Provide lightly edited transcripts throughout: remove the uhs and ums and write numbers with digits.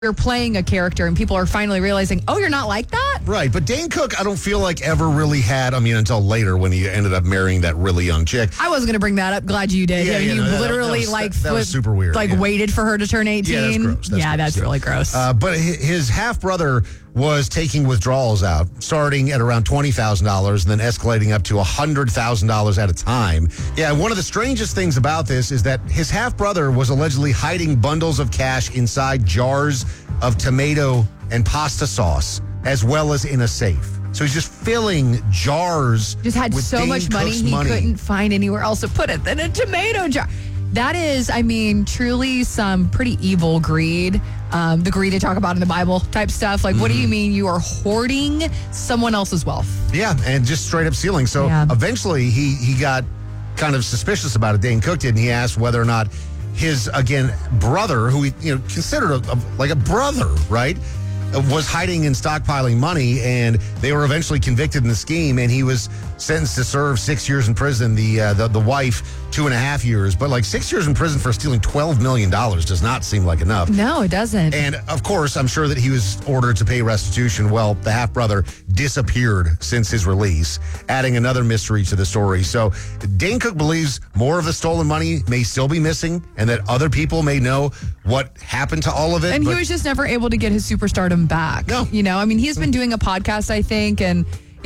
you're playing a character and people are finally realizing, oh, you're not like that? Right, but Dane Cook, I don't feel like ever really had, until later when he ended up marrying that really young chick. I wasn't going to bring that up. Glad you did. You literally that was super weird. Waited for her to turn 18. Yeah, that's gross. That's really gross. But his half-brother was taking withdrawals out, starting at around $20,000 and then escalating up to $100,000 at a time. Yeah, one of the strangest things about this is that his half-brother was allegedly hiding bundles of cash inside jars of tomato and pasta sauce, as well as in a safe. So he's just filling jars. Just had with so Dane much money Cook's he couldn't find anywhere else to put it than a tomato jar. That is, truly some pretty evil greed. The greed they talk about in the Bible type stuff. Like, what do you mean you are hoarding someone else's wealth? Yeah, and just straight up stealing. So eventually he got kind of suspicious about it. Dane Cook did, and he asked whether or not his, brother, who he considered like a brother, right, was hiding and stockpiling money, and they were eventually convicted in the scheme, and he was sentenced to serve 6 years in prison. The wife 2.5 years, but 6 years in prison for stealing $12 million does not seem like enough. No, it doesn't. And of course, I'm sure that he was ordered to pay restitution. Well, the half brother disappeared since his release, adding another mystery to the story. So Dane Cook believes more of the stolen money may still be missing, and that other people may know what happened to all of it. And he was just never able to get his superstardom back. No. He's been doing a podcast, I think, and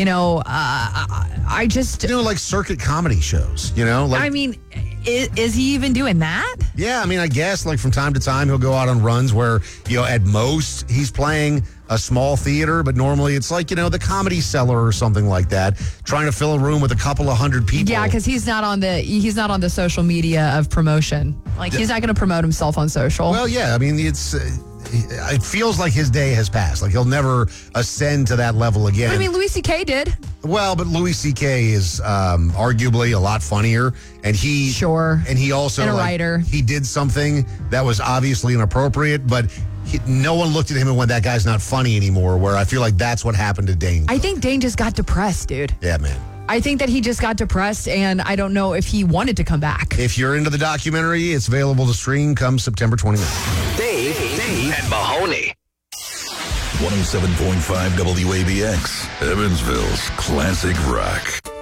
I just... like circuit comedy shows, is he even doing that? Yeah, I guess, from time to time, he'll go out on runs where, at most, he's playing a small theater, but normally it's the Comedy Cellar or something like that, trying to fill a room with a couple of hundred people. Yeah, because he's not on the social media of promotion. He's not going to promote himself on social. Well, yeah, it feels like his day has passed. He'll never ascend to that level again. But Louis C.K. did. Well, but Louis C.K. is arguably a lot funnier, and he also and a writer. He did something that was obviously inappropriate, but no one looked at him and went, "That guy's not funny anymore." Where I feel like that's what happened to Dane. I think Dane just got depressed, dude. Yeah, man. I think that he just got depressed, and I don't know if he wanted to come back. If you're into the documentary, it's available to stream come September 29th. Dave and Mahoney. 107.5 WABX, Evansville's classic rock.